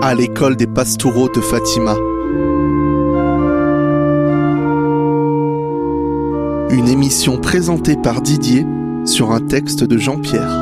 à l'école des Pastoureaux de Fatima. Une émission présentée par Didier sur un texte de Jean-Pierre.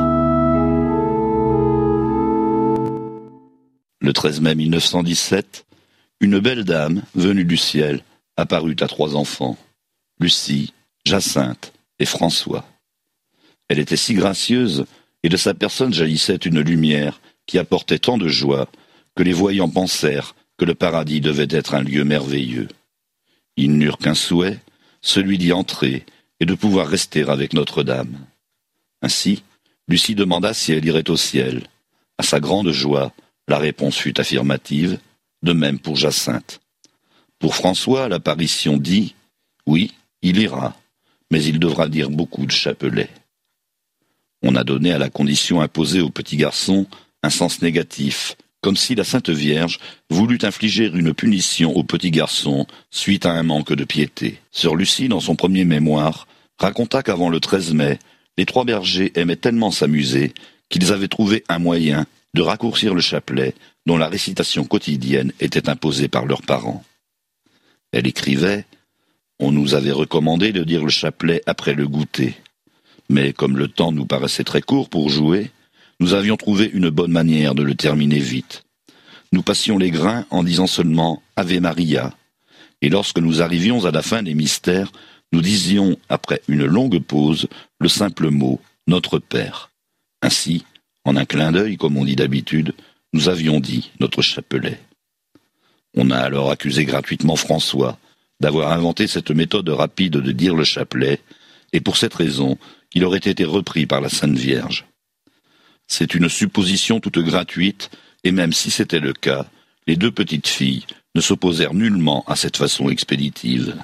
Le 13 mai 1917, une belle dame, venue du ciel, apparut à 3 enfants, Lucie, Jacinthe et François. Elle était si gracieuse, et de sa personne jaillissait une lumière qui apportait tant de joie que les voyants pensèrent que le paradis devait être un lieu merveilleux. Ils n'eurent qu'un souhait, celui d'y entrer et de pouvoir rester avec Notre-Dame. Ainsi, Lucie demanda si elle irait au ciel. À sa grande joie, la réponse fut affirmative, de même pour Jacinthe. Pour François, l'apparition dit « Oui, il ira, mais il devra dire beaucoup de chapelets. » On a donné à la condition imposée au petit garçon un sens négatif, comme si la Sainte Vierge voulut infliger une punition au petit garçon suite à un manque de piété. Sœur Lucie, dans son premier mémoire, raconta qu'avant le 13 mai, les 3 bergers aimaient tellement s'amuser qu'ils avaient trouvé un moyen de raccourcir le chapelet dont la récitation quotidienne était imposée par leurs parents. Elle écrivait « On nous avait recommandé de dire le chapelet après le goûter. Mais comme le temps nous paraissait très court pour jouer, nous avions trouvé une bonne manière de le terminer vite. Nous passions les grains en disant seulement « Ave Maria ». Et lorsque nous arrivions à la fin des mystères, nous disions, après une longue pause, le simple mot « Notre Père ». Ainsi, en un clin d'œil, comme on dit d'habitude, nous avions dit notre chapelet. On a alors accusé gratuitement François d'avoir inventé cette méthode rapide de dire le chapelet, et pour cette raison, il aurait été repris par la Sainte Vierge. C'est une supposition toute gratuite, et même si c'était le cas, les 2 petites filles ne s'opposèrent nullement à cette façon expéditive.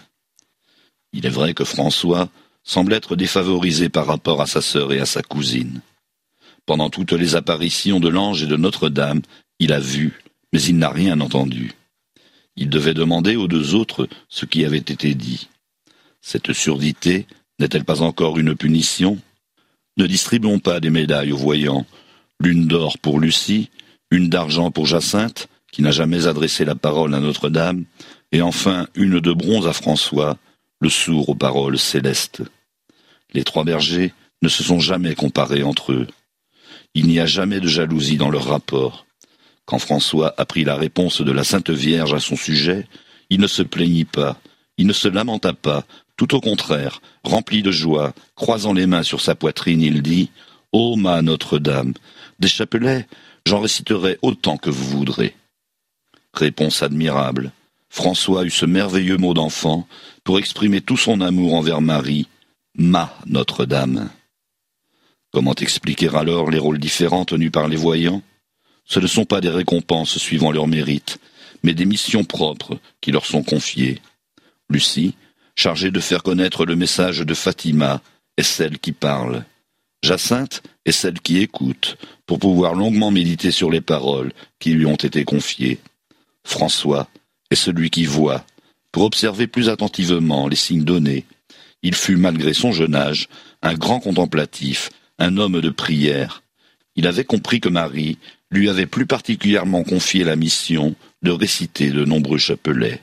Il est vrai que François semble être défavorisé par rapport à sa sœur et à sa cousine. Pendant toutes les apparitions de l'ange et de Notre-Dame, il a vu, mais il n'a rien entendu. Il devait demander aux 2 autres ce qui avait été dit. Cette surdité n'est-elle pas encore une punition ? Ne distribuons pas des médailles aux voyants, l'une d'or pour Lucie, une d'argent pour Jacinthe, qui n'a jamais adressé la parole à Notre-Dame, et enfin une de bronze à François, le sourd aux paroles célestes. Les 3 bergers ne se sont jamais comparés entre eux. Il n'y a jamais de jalousie dans leur rapport. Quand François apprit la réponse de la Sainte Vierge à son sujet, il ne se plaignit pas, il ne se lamenta pas, tout au contraire, rempli de joie, croisant les mains sur sa poitrine, il dit « Ô ma Notre-Dame, des chapelets, j'en réciterai autant que vous voudrez. » Réponse admirable. François eut ce merveilleux mot d'enfant pour exprimer tout son amour envers Marie, ma Notre-Dame. Comment expliquer alors les rôles différents tenus par les voyants ? Ce ne sont pas des récompenses suivant leur mérite, mais des missions propres qui leur sont confiées. Lucie, chargée de faire connaître le message de Fatima, est celle qui parle. Jacinthe est celle qui écoute, pour pouvoir longuement méditer sur les paroles qui lui ont été confiées. François est celui qui voit, pour observer plus attentivement les signes donnés. Il fut, malgré son jeune âge, un grand contemplatif, un homme de prière. Il avait compris que Marie lui avait plus particulièrement confié la mission de réciter de nombreux chapelets.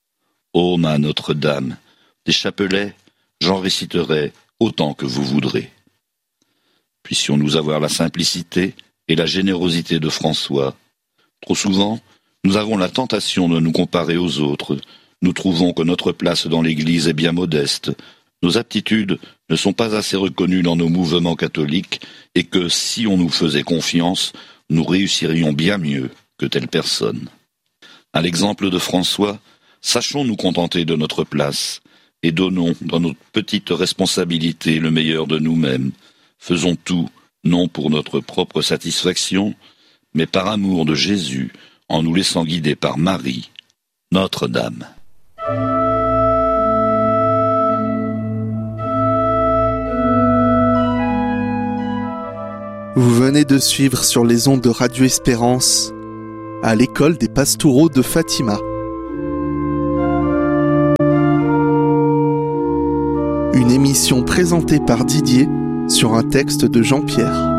Ô ma Notre-Dame, des chapelets, j'en réciterai autant que vous voudrez. Puissions-nous avoir la simplicité et la générosité de François. Trop souvent, nous avons la tentation de nous comparer aux autres. Nous trouvons que notre place dans l'Église est bien modeste. Nos aptitudes ne sont pas assez reconnues dans nos mouvements catholiques et que, si on nous faisait confiance, nous réussirions bien mieux que telle personne. À l'exemple de François, sachons nous contenter de notre place et donnons dans notre petite responsabilité le meilleur de nous-mêmes. Faisons tout, non pour notre propre satisfaction, mais par amour de Jésus, en nous laissant guider par Marie, Notre-Dame. Vous venez de suivre sur les ondes de Radio Espérance, à l'école des Pastoureaux de Fatima. Une émission présentée par Didier sur un texte de Jean-Pierre.